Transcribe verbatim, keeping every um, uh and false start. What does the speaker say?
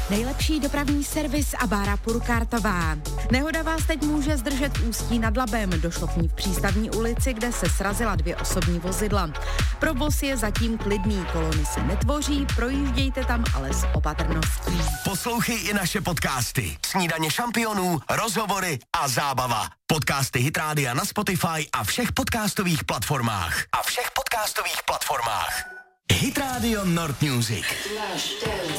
Nejlepší dopravní servis a Bára Purkártová. Nehoda vás teď může zdržet v Ústí nad Labem. Došlo k ní v Přístavní ulici, kde se srazila dvě osobní vozidla. Provoz je zatím klidný, kolony se netvoří, projíždějte tam ale s opatrností. Poslouchej i naše podcasty. Snídaně šampionů, rozhovory a zábava. Podcasty Hit Rádia na Spotify a všech podcastových platformách. A všech podcastových platformách. Hit Radio Nord Music.